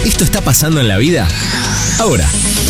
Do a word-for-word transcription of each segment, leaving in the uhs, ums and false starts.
¿Esto está pasando en la vida? Ahora.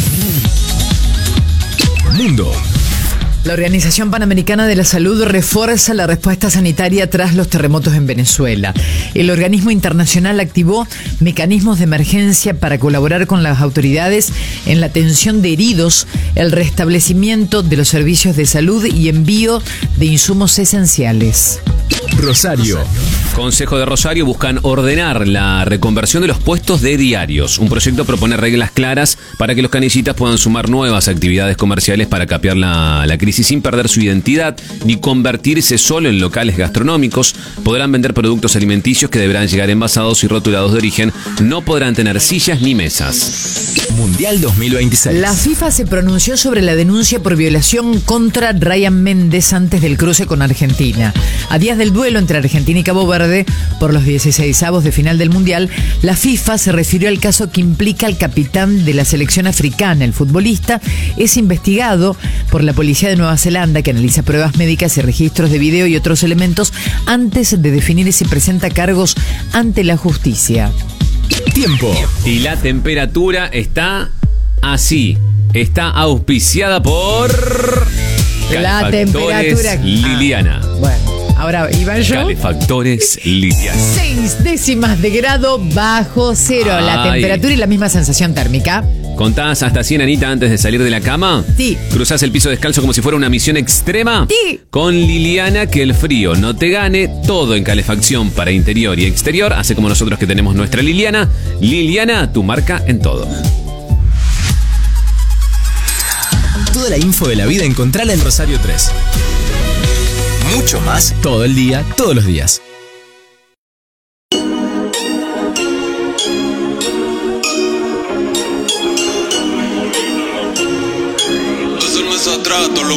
Mundo. La Organización Panamericana de la Salud refuerza la respuesta sanitaria tras los terremotos en Venezuela. El organismo internacional activó mecanismos de emergencia para colaborar con las autoridades en la atención de heridos, el restablecimiento de los servicios de salud y envío de insumos esenciales. Rosario. Consejo de Rosario buscan ordenar la reconversión de los puestos de diarios. Un proyecto propone reglas claras para que los canillitas puedan sumar nuevas actividades comerciales para capear la, la crisis sin perder su identidad ni convertirse solo en locales gastronómicos. Podrán vender productos alimenticios que deberán llegar envasados y rotulados de origen. No podrán tener sillas ni mesas. Mundial dos mil veintiséis. La FIFA se pronunció sobre la denuncia por violación contra Ryan Méndez antes del cruce con Argentina. A días del duelo entre Argentina y Cabo Verde por los dieciseisavos de final del Mundial, la FIFA se refirió al caso que implica al capitán de la selección africana. El futbolista es investigado por la policía de Nueva Zelanda, que analiza pruebas médicas y registros de video y otros elementos antes de definir si presenta cargos ante la justicia. Tiempo. Y la temperatura está así. Está auspiciada por La Calefactores temperatura. Liliana. Ah, bueno. Ahora, Iván, yo. Calefactores Liliana. Seis décimas de grado bajo cero. La Ay. temperatura y la misma sensación térmica. ¿Contás hasta cien, Anita, antes de salir de la cama? Sí. ¿Cruzás el piso descalzo como si fuera una misión extrema? Sí. Con Liliana, que el frío no te gane. Todo en calefacción para interior y exterior. Hace como nosotros que tenemos nuestra Liliana. Liliana, tu marca en todo. Toda la info de la vida encontrala en Rosario tres. Mucho más todo el día, todos los días. Hacerme esa trata, lo